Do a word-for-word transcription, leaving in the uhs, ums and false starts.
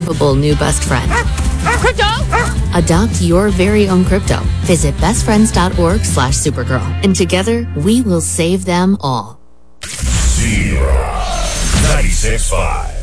unbelievable new best friend. Crypto? Adopt your very own crypto. Visit bestfriends.org slash supergirl. And together, we will save them all. Zero. ninety-six point five.